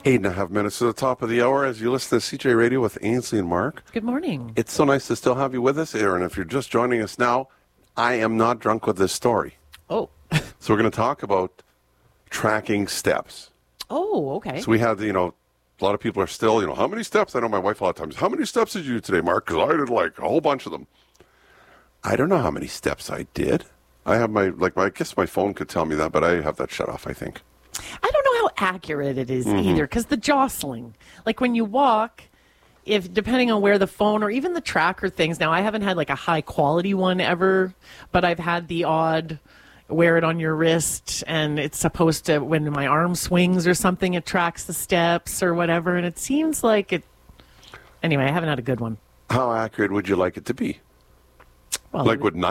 8.5 minutes to the top of the hour as you listen to CJ Radio with Ainsley and Mark. Good morning. It's so nice to still have you with us, Aaron. If you're just joining us now, I am not drunk with this story. Oh. So we're going to talk about tracking steps. Oh, okay. So we have, a lot of people are still, how many steps? I know my wife a lot of times, how many steps did you do today, Mark? Because I did like a whole bunch of them. I don't know how many steps I did. I have I guess my phone could tell me that, but I have that shut off, I think. I don't know how accurate it is either, because the jostling, like when you walk, if depending on where the phone or even the tracker things, now I haven't had like a high quality one ever, but I've had the odd wear it on your wrist and it's supposed to, when my arm swings or something, it tracks the steps or whatever, and it seems like it. Anyway, I haven't had a good one. How accurate would you like it to be? Well, Like would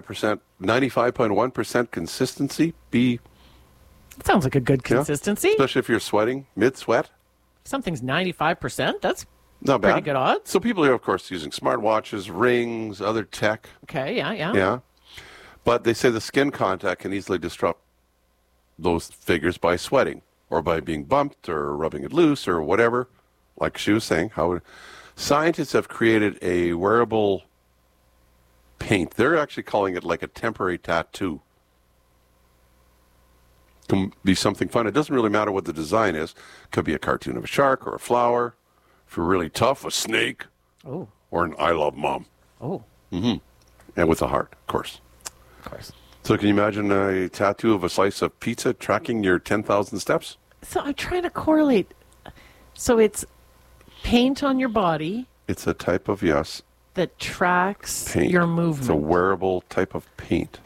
95.1% consistency be? it sounds like a good consistency. Especially if you're sweating mid-sweat. Something's 95%. That's Not bad. pretty good odds. So people are, of course, using smartwatches, rings, other tech. Okay, yeah. Yeah. But they say the skin contact can easily disrupt those figures by sweating or by being bumped or rubbing it loose or whatever. Like she was saying, scientists have created a wearable paint. They're actually calling it like a temporary tattoo. Can be something fun. It doesn't really matter what the design is. Could be a cartoon of a shark or a flower. If you're really tough, a snake. Oh. Or an I love mom. Oh. And with a heart, of course. Of course. So can you imagine a tattoo of a slice of pizza tracking your 10,000 steps? So I'm trying to correlate. So it's paint on your body It's a type of, that tracks paint. your It's a movement. wearable type of paint.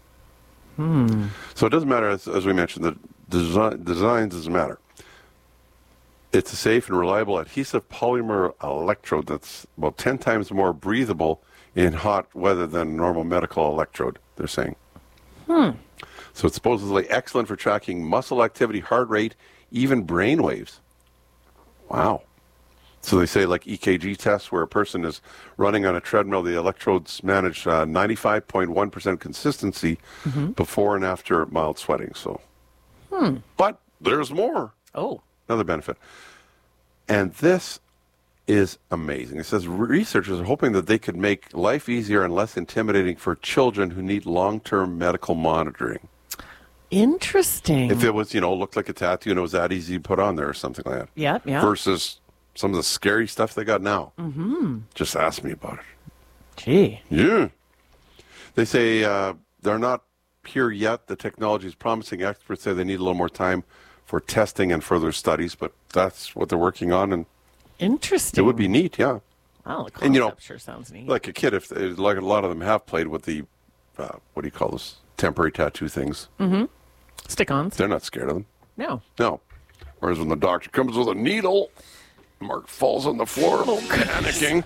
So it doesn't matter, as we mentioned, the design doesn't matter. It's a safe and reliable adhesive polymer electrode that's about 10 times more breathable in hot weather than a normal medical electrode, they're saying. So it's supposedly excellent for tracking muscle activity, heart rate, even brain waves. Wow. So they say like EKG tests where a person is running on a treadmill, the electrodes manage 95.1% consistency before and after mild sweating. So, But there's more. Oh. Another benefit. And this is amazing. It says researchers are hoping that they could make life easier and less intimidating for children who need long-term medical monitoring. Interesting. If it was, looked like a tattoo and it was that easy to put on there or something like that. Yeah. Versus some of the scary stuff they got now. Just ask me about it. Gee. Yeah. They say they're not here yet. The technology is promising. Experts say they need a little more time for testing and further studies, but that's what they're working on, and Interesting. it would be neat, yeah. Well, the concept And, sure sounds neat. Like a kid, like a lot of them have played with the, what do you call those, temporary tattoo things. Stick-ons. They're not scared of them. No. No. Whereas when the doctor comes with a needle, Mark falls on the floor, panicking.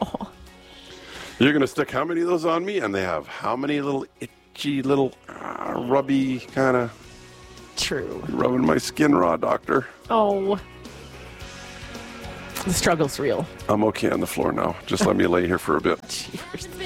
You're going to stick how many of those on me? And they have how many little itchy, little rubby kind of True. rubbing my skin raw, doctor. Oh. The struggle's real. I'm okay on the floor now. Just let me lay here for a bit. Cheers.